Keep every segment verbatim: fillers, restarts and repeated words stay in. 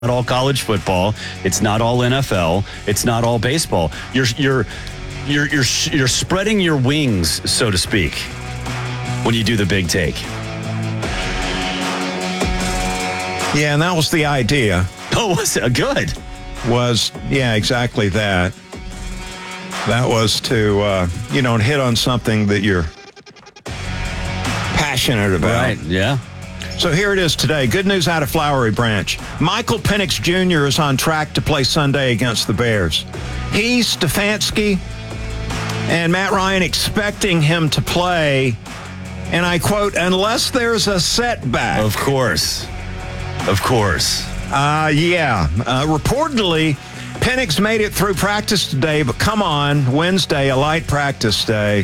all college football. It's not all N F L. It's not all baseball. You're you're you're you're you're spreading your wings, so to speak, when you do the big take. Yeah, and that was the idea. Oh, was it good? Was yeah, exactly that. That was to uh, you know hit on something that you're passionate about. Right. Yeah. So here it is today. Good news out of Flowery Branch. Michael Penix Junior is on track to play Sunday against the Bears. He, Stefanski, and Matt Ryan expecting him to play, and I quote, unless there's a setback. Of course. Of course. Uh, yeah. Uh, reportedly, Penix made it through practice today, but come on, Wednesday, a light practice day.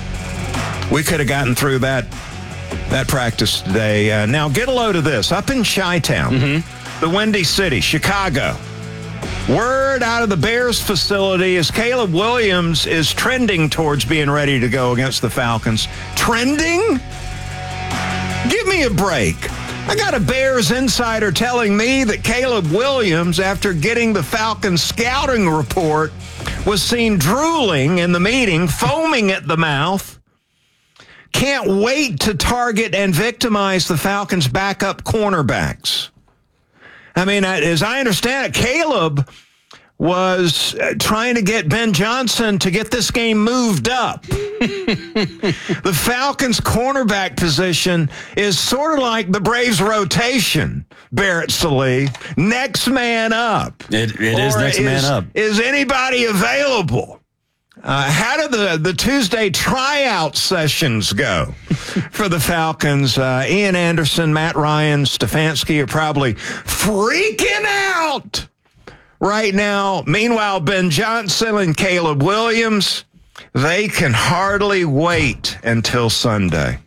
We could have gotten through that that practice today. Uh, now, get a load of this. Up in Chi-Town, mm-hmm. the Windy City, Chicago, word out of the Bears facility is Caleb Williams is trending towards being ready to go against the Falcons. Trending? Give me a break. I got a Bears insider telling me that Caleb Williams, after getting the Falcons scouting report, was seen drooling in the meeting, foaming at the mouth. Can't wait to target and victimize the Falcons' backup cornerbacks. I mean, as I understand it, Caleb was trying to get Ben Johnson to get this game moved up. The Falcons' cornerback position is sort of like the Braves' rotation, Barrett Sallee. Next man up. It, it is next is, man up. Is anybody available? Uh, how did the, the Tuesday tryout sessions go for the Falcons? Uh, Ian Anderson, Matt Ryan, Stefanski are probably freaking out right now. Meanwhile, Ben Johnson and Caleb Williams, they can hardly wait until Sunday.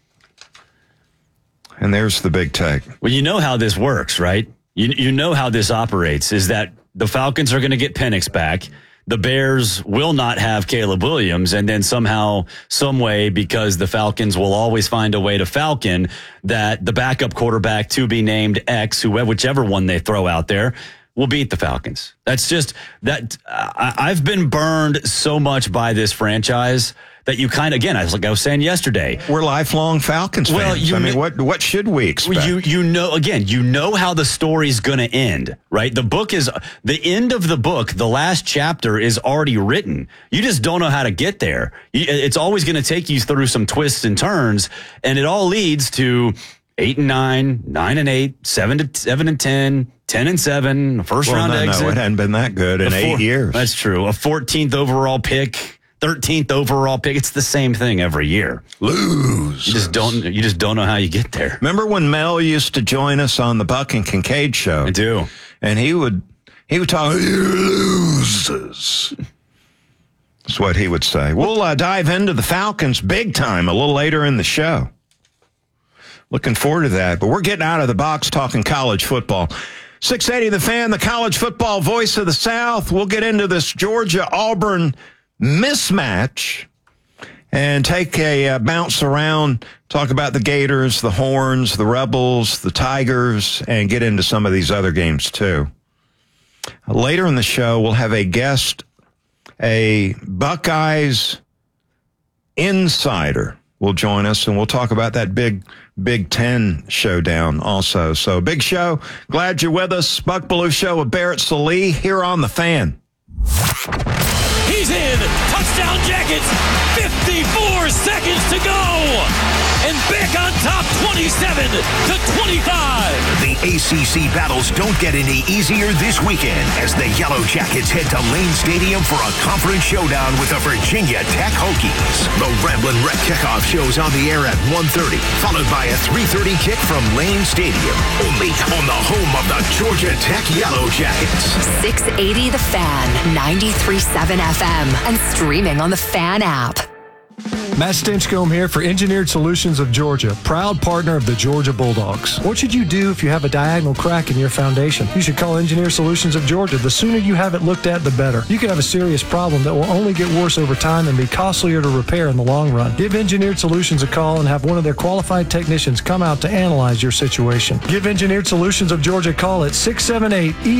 And there's the big take. Well, you know how this works, right? You, you know how this operates, is that the Falcons are going to get Penix back. The Bears will not have Caleb Williams, and then somehow, some way, because the Falcons will always find a way to Falcon, that the backup quarterback to be named X, whoever, whichever one they throw out there, will beat the Falcons. That's just that. Uh, I've been burned so much by this franchise that you kind of, again, I was like I was saying yesterday, we're lifelong Falcons fans. Well, you I mean, kn- what what should we expect? You you know, again, you know how the story's going to end, right? The book is the end of the book. The last chapter is already written. You just don't know how to get there. It's always going to take you through some twists and turns, and it all leads to eight and nine, nine and eight, seven to seven and ten. Ten and seven, first well, round no, exit. No, it hadn't been that good in four, eight years. That's true. A fourteenth overall pick, thirteenth overall pick. It's the same thing every year. Lose. You just don't. You just don't know how you get there. Remember when Mel used to join us on the Buck and Kincaid show? I do. And he would he would talk. You losers. That's what he would say. We'll uh, dive into the Falcons big time a little later in the show. Looking forward to that. But we're getting out of the box talking college football. six eighty The Fan, the college football voice of the South. We'll get into this Georgia-Auburn mismatch and take a uh, bounce around, talk about the Gators, the Horns, the Rebels, the Tigers, and get into some of these other games too. Later in the show, we'll have a guest, a Buckeyes insider will join us, and we'll talk about that big Big Ten showdown also. So big show. Glad you're with us. Buck Belue Show with Barrett Sallee here on The Fan. He's in. Touchdown Jackets. fifty-four seconds to go. And back on top twenty-seven to twenty-five. The A C C battles don't get any easier this weekend as the Yellow Jackets head to Lane Stadium for a conference showdown with the Virginia Tech Hokies. The Ramblin' Wreck kickoff shows on the air at one thirty, followed by a three thirty kick from Lane Stadium. Only on the home of the Georgia Tech Yellow Jackets. six eighty The Fan, ninety-three point seven F M, and streaming on the Fan app. Matt Stinchcomb here for Engineered Solutions of Georgia, proud partner of the Georgia Bulldogs. What should you do if you have a diagonal crack in your foundation? You should call Engineered Solutions of Georgia. The sooner you have it looked at, the better. You could have a serious problem that will only get worse over time and be costlier to repair in the long run. Give Engineered Solutions a call and have one of their qualified technicians come out to analyze your situation. Give Engineered Solutions of Georgia a call at six seven eight E